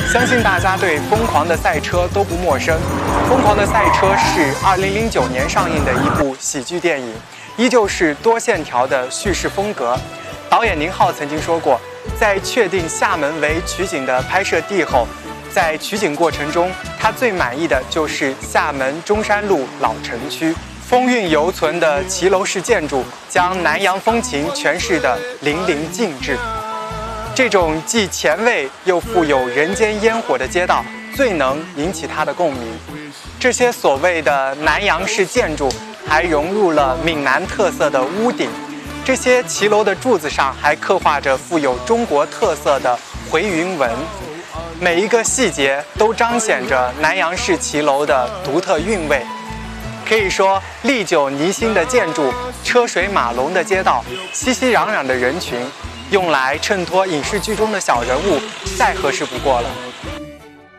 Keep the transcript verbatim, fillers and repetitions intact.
相信大家对《疯狂的赛车》都不陌生，《疯狂的赛车》是二零零九年上映的一部喜剧电影，依旧是多线条的叙事风格。导演宁浩曾经说过，在确定厦门为取景的拍摄地后，在取景过程中，他最满意的就是厦门中山路老城区。风韵犹存的骑楼式建筑，将南洋风情诠释得淋漓尽致。这种既前卫又富有人间烟火的街道，最能引起他的共鸣。这些所谓的南洋式建筑，还融入了闽南特色的屋顶。这些骑楼的柱子上还刻画着富有中国特色的回云纹，每一个细节都彰显着南洋式骑楼的独特韵味。可以说，历久弥新的建筑、车水马龙的街道、熙熙攘攘的人群，用来衬托影视剧中的小人物，再合适不过了。